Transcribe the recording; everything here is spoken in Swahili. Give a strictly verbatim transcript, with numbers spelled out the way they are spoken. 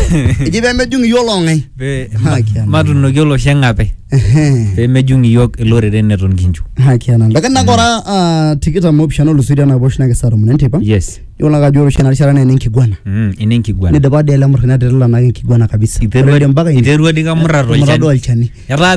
Eji pe mejung yolo ngai. Pe matunoki olosho engape. Pe mejung yok elorere neton kinchu. Hakiana. Lakini nakora tikita mopshano lusudia na bosh na kesaro mnentipa. Yes. Yola ga joro shana shana ne nkigwana. Mm, ine nkigwana. Ni debade la murkhana de la na nkigwana kabisa. Iterwa mpaka iterwa dikamuraro chani. Murado alchani.